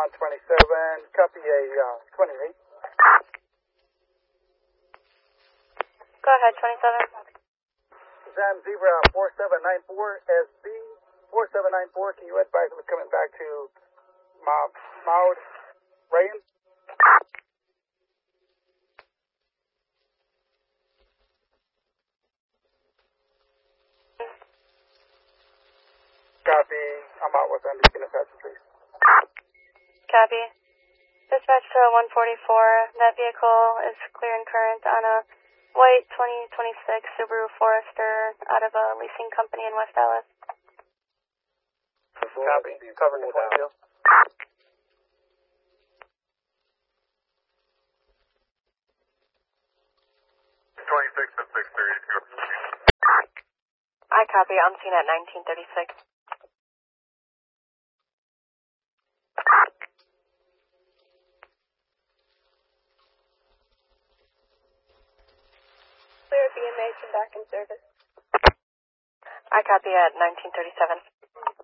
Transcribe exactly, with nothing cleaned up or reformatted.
on twenty-seven, copy a uh, twenty-eight. Go ahead, twenty-seven. Zam Zebra four seven nine four, S B four seven nine four, can you advise what's coming back to Ma- Maud Rayan? Copy, I'm out with under dispatch, please. Copy. Dispatch to one forty-four, that vehicle is clear and current on a white twenty twenty-six Subaru Forester out of a leasing company in West Dallas. Copy, covered in twenty-two. twenty-six and six thirty-two. I copy, I'm seen at nineteen thirty-six. Clear B M H and back in service. I copy at nineteen thirty-seven.